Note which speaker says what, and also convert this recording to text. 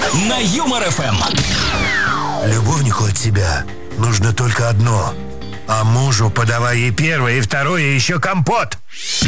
Speaker 1: на Юмор ФМ.
Speaker 2: Любовнику от тебя нужно только одно, а мужу подавай и первое, и второе, и еще компот.